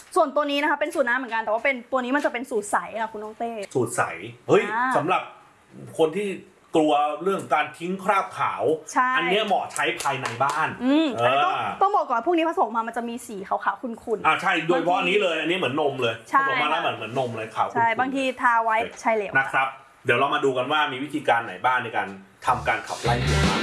ส่วนตัวนี้นะคะเป็นสูตรน้ำเหมือนกันแต่ว่าเป็นตัวนี้มันจะเป็นสูตรใสค่ะคุณน้องเต้สูตรใสเฮ้ยสำหรับคนที่กลัวเรื่องการทิ้งคราบขาวอันนี้เหมาะใช้ภายในบ้านอันนี้ต้องบอกก่อนพวกนี้ผสมมามันจะมีสีขาวๆขุ่นๆใช่โดยเฉพาะอันนี้เลยอันนี้เหมือนนมเลยผสมมาแล้วเหมือนนมเลยขาวใช่บางทีทาไว้ใช่เหลวนะครับเดี๋ยวเรามาดูกันว่ามีวิธีการไหนบ้างในการทำการขับไล่ผิวหนัง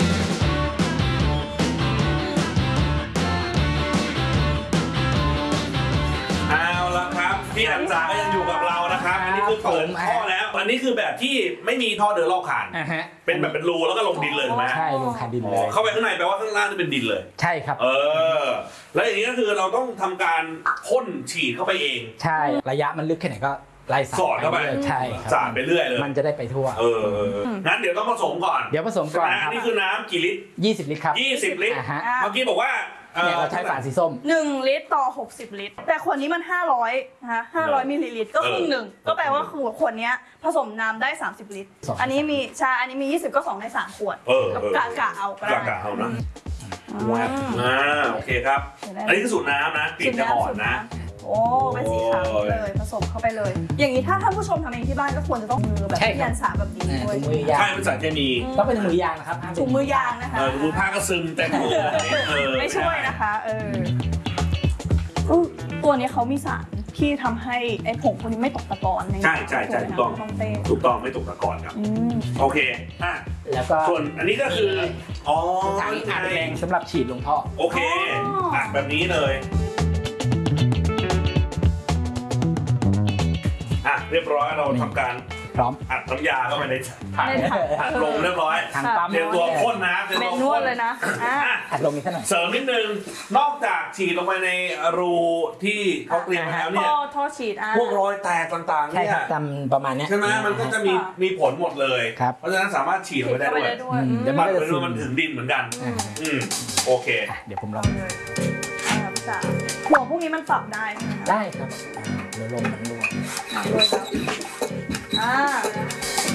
เอาละครับพี่อันจ๋าก็ยังอยู่กับเรานะครับอันนี้คือเปิดท่อแล้วอันนี้คือแบบที่ไม่มีท่อเดินรอบคานเป็นแบบเป็นรูแล้วก็ลงดินเลยถูกไหมใช่ลงคานดินเลยเข้าไปข้างในแปลว่าข้างล่างจะเป็นดินเลยใช่ครับแล้วอย่างนี้ก็คือเราต้องทำการพ่นฉีดเข้าไปเองใช่ระยะมันลึกแค่ไหนก็ไล่สอดเข้าไปใช่ครับสาดไปเรื่อยเลยมันจะได้ไปทั่วงั้นเดี๋ยวต้องผสมก่อนเดี๋ยวผสมก่อนครับนี่คือน้ำกี่ลิตร 20 ลิตรครับ 20 ลิตรเมื่อกี้บอกว่าเนี่ยเราใช้ฝาสีส้ม 1 ลิตรต่อ60 ลิตรแต่ขวดนี้มัน500นะคะ500มิลลิลิตรก็ครึ่งหนึ่งก็แปลว่าขวดนี้ผสมน้ำได้30 ลิตรอันนี้มีอันนี้มี20ก็2ใน3ขวดกะเอาก็ได้กะเอานะโอเคครับอันนี้คือสูตรน้ำนะกลิ่นจะอ่อนนะโอ้เป็นสีขาวเลยผสมเข้าไปเลยอย่างนี้ถ้าท่านผู้ชมทำเองที่บ้านก็ควรจะต้องมือแบบยันสาแบบนี้ด้วยใช่เป็นสารเคมีต้องเป็นมือยางนะครับถุงมือยางนะคะถุงมือผ้าก็ซึมแต่ไม่ช่วยนะคะตัวนี้เขามีสารที่ทำให้ไอ้ผงพวกนี้ไม่ตกตะกอนใช่ถูกต้องไม่ตกตะกอนครับโอเคแล้วก็ส่วนอันนี้ก็คือถังอัดแรงสำหรับฉีดลงท่อโอเคอัดแบบนี้เลยเรียบร้อยเราทำการพร้อมอัดน้ำยาเข้าไปในถังอัดลงเรียบร้อยถังปั๊มเตรียมตัวพ่นนะเป็นนวดเลยนะอัดลงนิดหน่อยเสริมนิดนึงนอกจากฉีดลงไปในรูที่เขาเตรียมมาแล้วเนี่ยท่อฉีดพวกรอยแตกต่างๆเนี่ยทำประมาณนี้ใช่ไหมมันก็จะมีผลหมดเลยเพราะฉะนั้นสามารถฉีดลงไปได้ด้วยมันถึงดินเหมือนกันโอเคเดี๋ยวผมลองหัวพวกนี้มันปรับได้ได้ครับเดี๋ยวลมมันรั่วด้วยครับ